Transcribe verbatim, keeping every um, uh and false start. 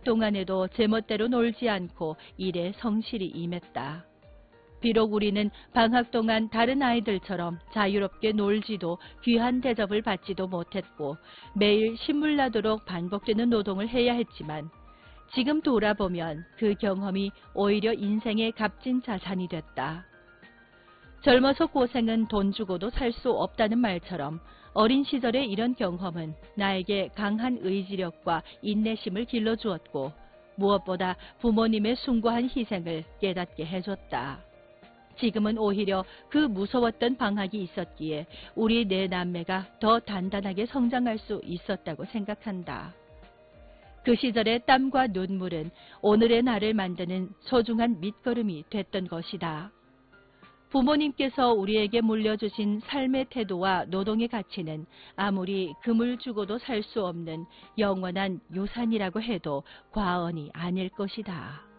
동안에도 제멋대로 놀지 않고 일에 성실히 임했다. 비록 우리는 방학 동안 다른 아이들처럼 자유롭게 놀지도 귀한 대접을 받지도 못했고 매일 신물나도록 반복되는 노동을 해야 했지만 지금 돌아보면 그 경험이 오히려 인생의 값진 자산이 됐다. 젊어서 고생은 돈 주고도 살 수 없다는 말처럼 어린 시절의 이런 경험은 나에게 강한 의지력과 인내심을 길러주었고 무엇보다 부모님의 숭고한 희생을 깨닫게 해줬다. 지금은 오히려 그 무서웠던 방학이 있었기에 우리 네 남매가 더 단단하게 성장할 수 있었다고 생각한다. 그 시절의 땀과 눈물은 오늘의 나를 만드는 소중한 밑거름이 됐던 것이다. 부모님께서 우리에게 물려주신 삶의 태도와 노동의 가치는 아무리 금을 주고도 살 수 없는 영원한 유산이라고 해도 과언이 아닐 것이다.